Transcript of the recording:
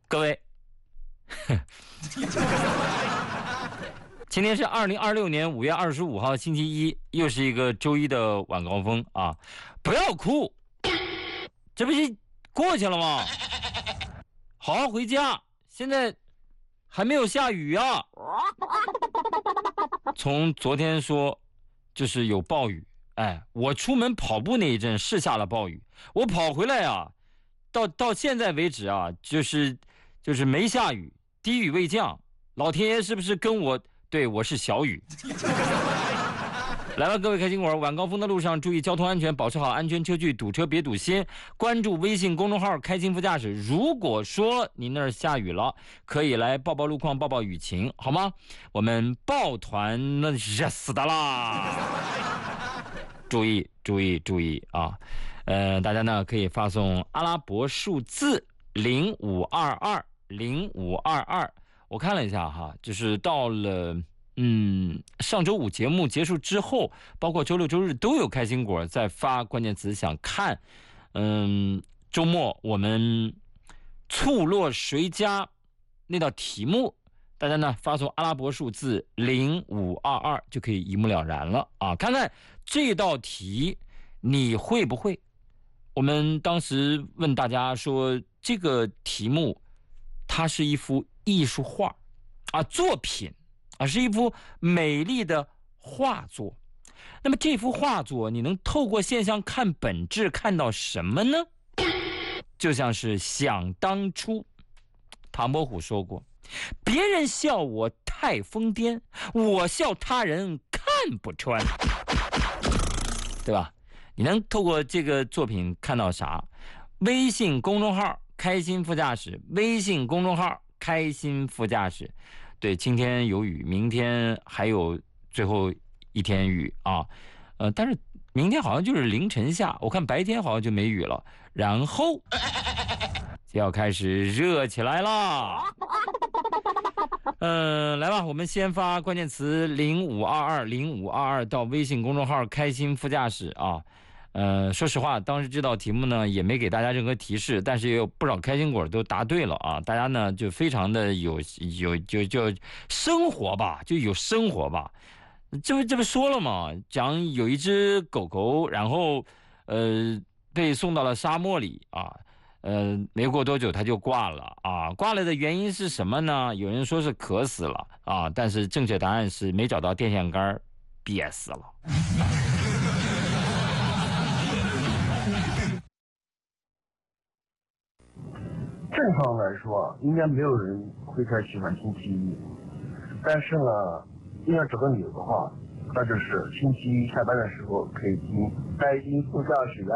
各位，今天是2026年5月25号星期一，又是一个周一的晚高峰啊！不要哭，这不是过去了吗？好好回家，现在还没有下雨啊。从昨天说就是有暴雨，哎，我出门跑步那一阵是下了暴雨，我跑回来啊，到现在为止啊，就是没下雨，低雨未降。老天爷是不是跟我？对，我是小雨。来吧，各位开心果，晚高峰的路上注意交通安全，保持好安全车距，堵车别堵心。关注微信公众号开心副驾驶。如果说你那儿下雨了，可以来报报路况，报报雨情，好吗？我们抱团那热死的啦！注意啊！大家呢可以发送阿拉伯数字05220522。我看了一下哈，就是到了上周五节目结束之后，包括周六周日都有开心果在发关键词，想看周末我们醋落谁家那道题目，大家呢发送阿拉伯数字0522就可以一目了然了啊！看看这道题你会不会？我们当时问大家说，这个题目它是一幅艺术画啊，作品啊，是一幅美丽的画作。那么这幅画作你能透过现象看本质，看到什么呢？就像是想当初唐伯虎说过，别人笑我太疯癫，我笑他人看不穿，对吧？你能透过这个作品看到啥？微信公众号开心副驾驶，微信公众号开心副驾驶。对，今天有雨，明天还有最后一天雨啊。但是明天好像就是凌晨下，我看白天好像就没雨了，然后就要开始热起来了。来吧，我们先发关键词0522到微信公众号开心副驾驶啊。说实话，当时这道题目呢也没给大家任何提示，但是也有不少开心果都答对了啊！大家呢就非常的有生活吧，就有生活吧。这不说了吗？讲有一只狗狗，然后被送到了沙漠里啊，没过多久它就挂了啊。挂了的原因是什么呢？有人说是渴死了啊，但是正确答案是没找到电线杆，憋死了。 正常来说，应该没有人会太喜欢星期一，但是呢，硬要找个理由的话，那就是星期一下班的时候可以听开心副驾驶呀。